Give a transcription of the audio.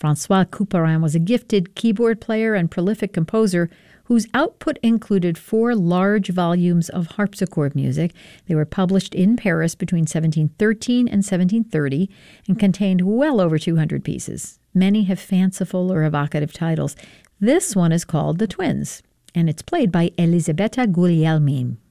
François Couperin was a gifted keyboard player and prolific composer whose output included 4 large volumes of harpsichord music. They were published in Paris between 1713 and 1730 and contained well over 200 pieces. Many have fanciful or evocative titles. This one is called The Twins, and it's played by Elisabetta Guglielmin.